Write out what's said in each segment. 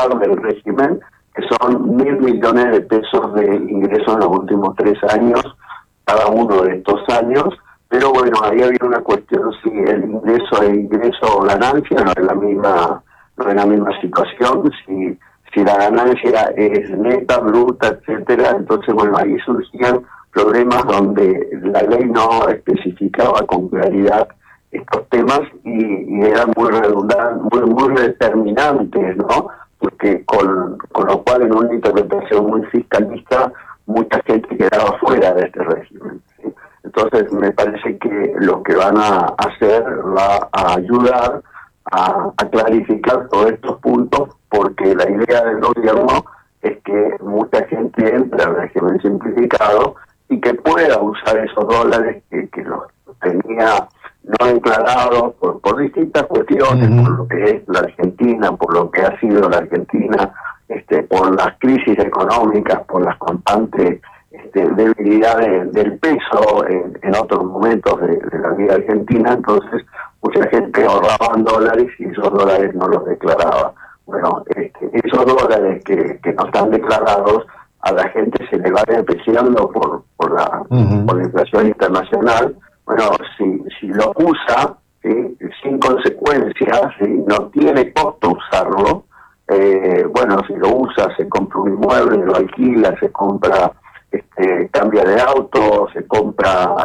justificar del régimen, que son 1.000 millones de pesos de ingresos en los últimos 3 años, cada uno de estos años. Pero bueno, ahí había una cuestión si el ingreso es ingreso o ganancia, no es la misma situación, si la ganancia es neta, bruta, etcétera. Entonces bueno, ahí surgían problemas donde la ley no especificaba con claridad estos temas y eran muy redundantes, muy determinantes, ¿no? Porque con lo cual en una interpretación muy fiscalista mucha gente quedaba fuera de este régimen, ¿sí? Entonces me parece que lo que van a hacer va a ayudar a clarificar todos estos puntos, porque la idea del gobierno es que mucha gente entre al régimen simplificado y que pueda usar esos dólares que los tenía no declarados por distintas cuestiones, por lo que es la Argentina, por lo que ha sido la Argentina, por las crisis económicas, por las constantes debilidades del peso en otros momentos de la vida argentina. Entonces mucha gente ahorraba en dólares y esos dólares no los declaraba. Bueno, esos dólares que no están declarados, a la gente se le va depreciando por la inflación internacional. Bueno, si lo usa, ¿sí?, sin consecuencias, ¿sí?, no tiene costo usarlo. Bueno, si lo usa, se compra un inmueble, lo alquila, se compra, cambia de auto, se compra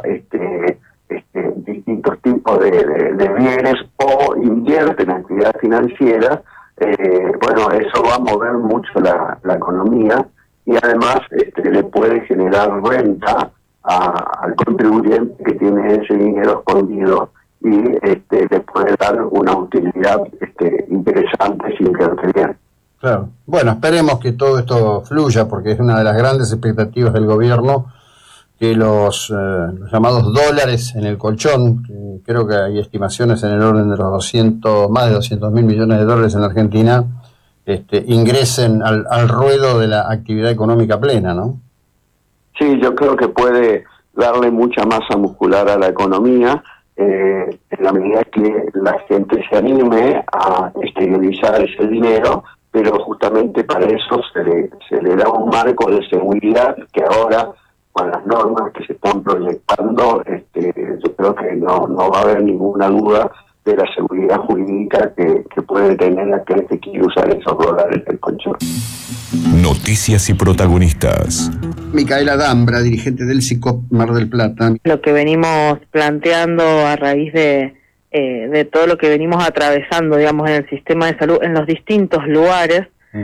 distintos tipos de bienes o invierte en actividad financiera. Bueno, eso va a mover mucho la economía y además le puede generar renta al contribuyente que tiene ese dinero escondido y le puede dar una utilidad interesante si invierte bien. Claro. Bueno, esperemos que todo esto fluya, porque es una de las grandes expectativas del gobierno, que los llamados dólares en el colchón, que creo que hay estimaciones en el orden de los más de 200.000 millones de dólares en la Argentina, ingresen al ruedo de la actividad económica plena, ¿no? Sí, yo creo que puede darle mucha masa muscular a la economía, en la medida que la gente se anime a exteriorizar ese dinero, pero justamente para eso se le da un marco de seguridad que ahora, con las normas que se están proyectando, yo creo que no va a haber ninguna duda de la seguridad jurídica que puede tener aquel que quiere usar esos dólares del colchón. Noticias y protagonistas. Micaela Dambra, dirigente del SICOP Mar del Plata. Lo que venimos planteando a raíz de todo lo que venimos atravesando, digamos, en el sistema de salud en los distintos lugares,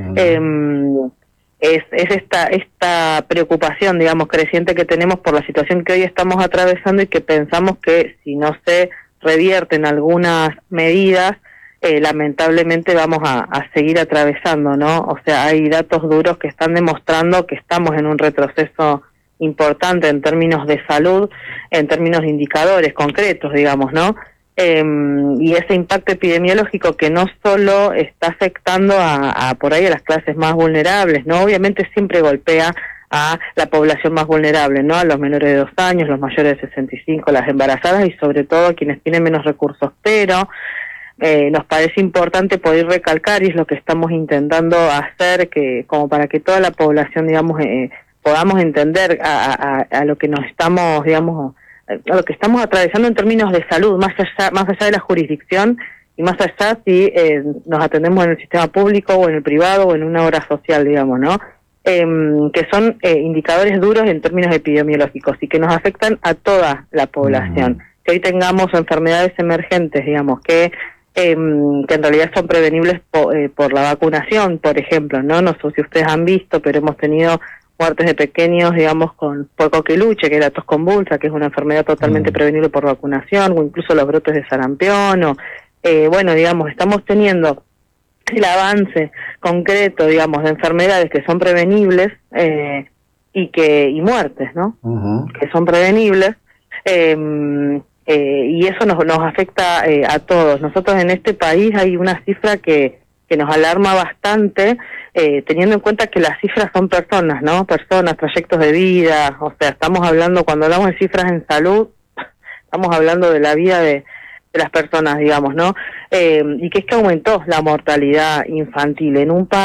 es esta preocupación, digamos, creciente que tenemos por la situación que hoy estamos atravesando y que pensamos que si no se revierten algunas medidas, lamentablemente vamos a seguir atravesando, ¿no? O sea, hay datos duros que están demostrando que estamos en un retroceso importante en términos de salud, en términos de indicadores concretos, digamos, ¿no? Y ese impacto epidemiológico que no solo está afectando a por ahí a las clases más vulnerables, ¿no? Obviamente siempre golpea a la población más vulnerable, ¿no? A los menores de 2 años, los mayores de 65, las embarazadas y sobre todo a quienes tienen menos recursos, pero nos parece importante poder recalcar, y es lo que estamos intentando hacer, que como para que toda la población, digamos, podamos entender a lo que nos estamos, digamos, a lo que estamos atravesando en términos de salud, más allá de la jurisdicción y más allá si nos atendemos en el sistema público o en el privado o en una obra social, digamos, ¿no? Que son indicadores duros en términos epidemiológicos y que nos afectan a toda la población. Que hoy tengamos enfermedades emergentes, digamos, que en realidad son prevenibles por la vacunación, por ejemplo, ¿no? No sé si ustedes han visto, pero hemos tenido muertes de pequeños, digamos, por coqueluche, que es la tos convulsa, que es una enfermedad totalmente prevenible por vacunación, o incluso los brotes de sarampión, o bueno, digamos, estamos teniendo el avance concreto, digamos, de enfermedades que son prevenibles y muertes, ¿no? Que son prevenibles, y eso nos afecta a todos. Nosotros en este país hay una cifra que nos alarma bastante, teniendo en cuenta que las cifras son personas, ¿no? Personas, trayectos de vida, o sea, estamos hablando, cuando hablamos de cifras en salud, estamos hablando de la vida de las personas, digamos, ¿no? Y que es que aumentó la mortalidad infantil en un país